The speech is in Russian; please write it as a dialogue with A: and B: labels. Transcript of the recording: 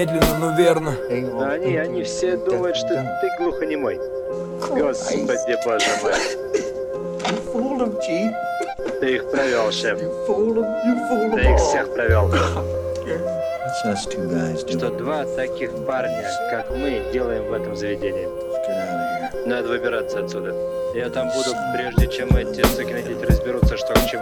A: Медленно, но верно.
B: Да они все думают, что ты глухонемой. Господи, боже мой. Ты их провел, шеф. Ты их всех провел. Что два таких парня, как мы, делаем в этом заведении. Надо выбираться отсюда. Я там буду, прежде чем эти сукины дети разберутся, что к чему.